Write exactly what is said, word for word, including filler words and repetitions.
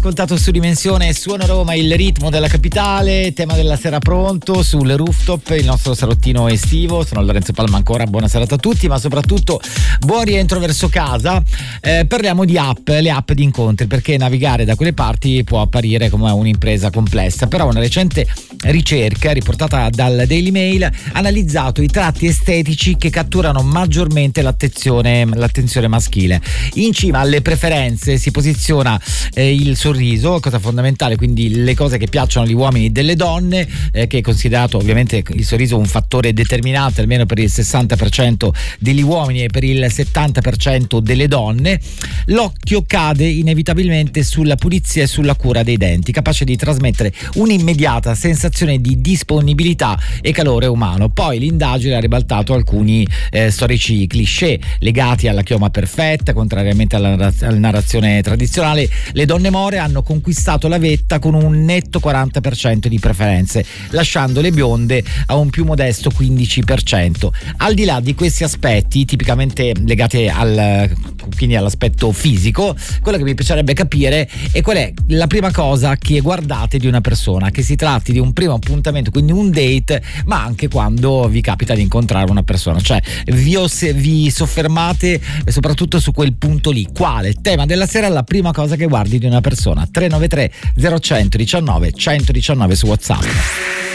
ascoltato su Dimensione Suona Roma, il ritmo della capitale, tema della sera pronto sul rooftop, il nostro salottino estivo. Sono Lorenzo Palma, ancora buona serata a tutti, ma soprattutto buon rientro verso casa. Eh, parliamo di app, le app di incontri, perché navigare da quelle parti può apparire come un'impresa complessa, però una recente ricerca riportata dal Daily Mail ha analizzato i tratti estetici che catturano maggiormente l'attenzione, l'attenzione maschile. In cima alle preferenze si posiziona eh, il sorriso, cosa fondamentale, quindi le cose che piacciono agli uomini e delle donne, eh, che è considerato ovviamente il sorriso un fattore determinante almeno per il sessanta per cento degli uomini e per il settanta per cento delle donne. L'occhio cade inevitabilmente sulla pulizia e sulla cura dei denti, capace di trasmettere un'immediata sensazione di disponibilità e calore umano. Poi l'indagine ha ribaltato alcuni eh, storici cliché legati alla chioma perfetta. Contrariamente alla, alla narrazione tradizionale, le donne more hanno conquistato la vetta con un netto quaranta per cento di preferenze, lasciando le bionde a un più modesto quindici per cento. Al di là di questi aspetti tipicamente legati al, quindi all'aspetto fisico, quello che mi piacerebbe capire è qual è la prima cosa che guardate di una persona, che si tratti di un primo appuntamento, quindi un date, ma anche quando vi capita di incontrare una persona, cioè vi, os- vi soffermate soprattutto su quel punto lì. Quale tema della sera è la prima cosa che guardi di una persona? tre nove tre zero uno uno uno uno uno su WhatsApp.